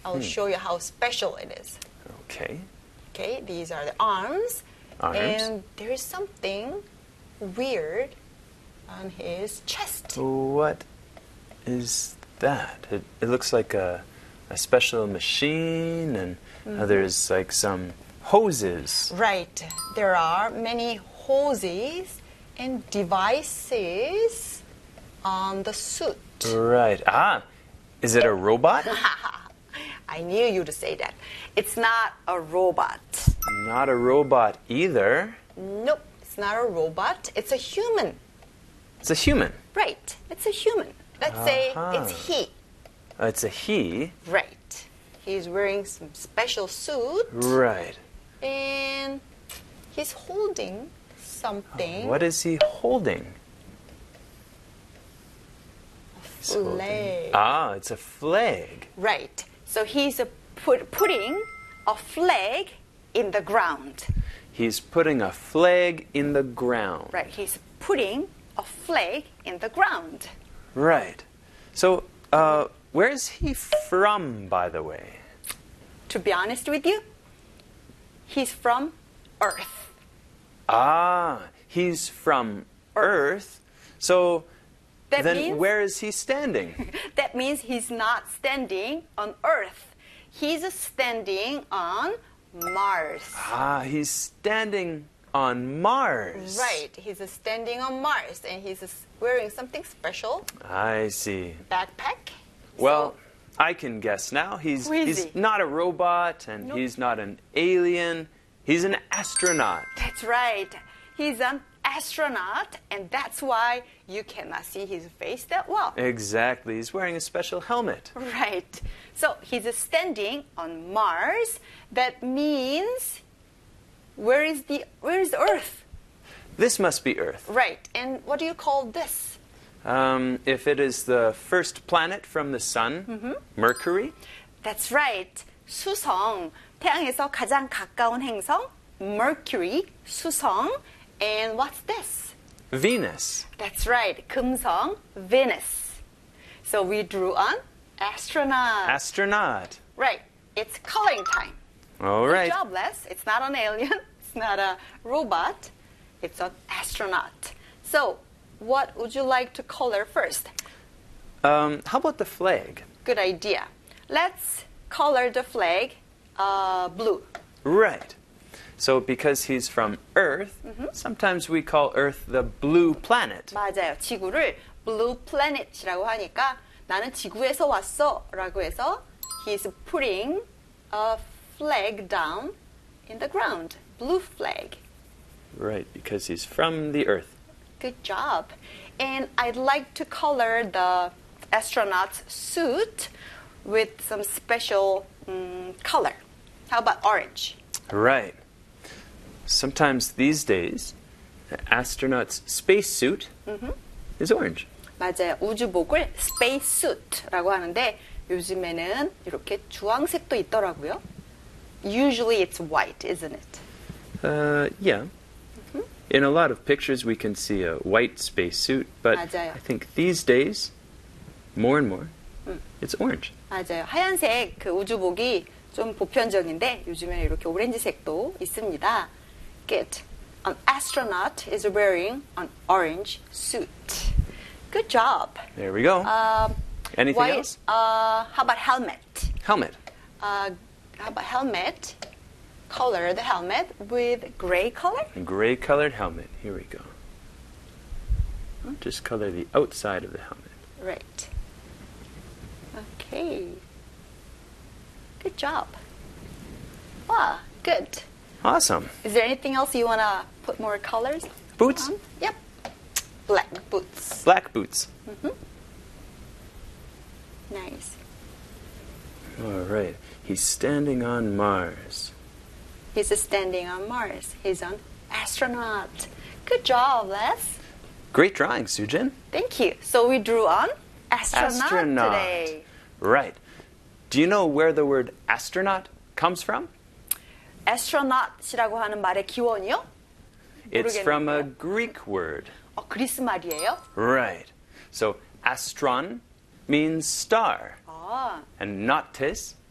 I'll show you how special it is. Okay. Okay, these are the arms. Arms. And there is something weird on his chest. What is that? It looks like a special machine, and there's like some hoses. Right. There are many hoses and devices on the suit. Right. Is it a robot? I knew you to say that. It's not a robot. Not a robot either. Nope, it's not a robot. It's a human. It's a human. Right, it's a human. Let's say it's he. It's a he. Right. He's wearing some special suit. Right. And he's holding something. What is he holding? Flag. It's a flag. Right. So he's putting a flag in the ground. He's putting a flag in the ground. Right. He's putting a flag in the ground. Right. So, where is he from, by the way? To be honest with you, he's from Earth. He's from Earth. So, then means, where is he standing? That means he's not standing on Earth. He's standing on Mars. He's standing on Mars. Right. He's standing on Mars, and he's wearing something special. I see. Backpack. Well, I can guess now. He's not a robot, and he's not an alien. He's an astronaut. That's right. He's an astronaut, and that's why you cannot see his face that well. Exactly. He's wearing a special helmet. Right. So he's standing on Mars. That means where is Earth? This must be Earth. Right. And what do you call this? If it is the first planet from the sun, Mercury. That's right. 수성, 태양에서 가장 가까운 행성, Mercury, 수성. And what's this? Venus. That's right. 금성, Venus. So we drew an astronaut. Astronaut. Right. It's coloring time. All right. Good job, Les. It's not an alien. It's not a robot. It's an astronaut. So, what would you like to color first? How about the flag? Good idea. Let's color the flag blue. Right. So because he's from Earth, sometimes we call Earth the blue planet. 맞아요. 지구를 blue planet이라고 하니까 나는 지구에서 왔어 라고 해서 he's putting a flag down in the ground. Blue flag. Right, because he's from the Earth. Good job. And I'd like to color the astronaut's suit with some special color. How about orange? Right. Sometimes these days, the astronaut's spacesuit is orange. 맞아요. 우주복을 spacesuit라고 하는데 요즘에는 이렇게 주황색도 있더라고요. Usually it's white, isn't it? Yeah. In a lot of pictures we can see a white spacesuit, but 맞아요. I think these days, more and more, it's orange. 맞아요. 하얀색 그 우주복이 좀 보편적인데 요즘에는 이렇게 오렌지색도 있습니다. Good. An astronaut is wearing an orange suit. Good job. There we go. Anything else? How about helmet? Helmet. How about helmet? Color the helmet with gray color. A gray-colored helmet. Here we go. Just color the outside of the helmet. Right. Okay. Good job. Wow, good. Awesome. Is there anything else you want to put more colors Boots. on? Yep. Black boots. Black boots. Nice. All right. He's standing on Mars. He's standing on Mars. He's an astronaut. Good job, Les. Great drawing, Sujin. Thank you. So we drew on astronaut today. Right. Do you know where the word astronaut comes from? astronaut이라고 하는 말의 기원이요? It's from a 모르겠는데요. Greek word. 그리스 말이에요? Right. So astron means star. 아, And nautes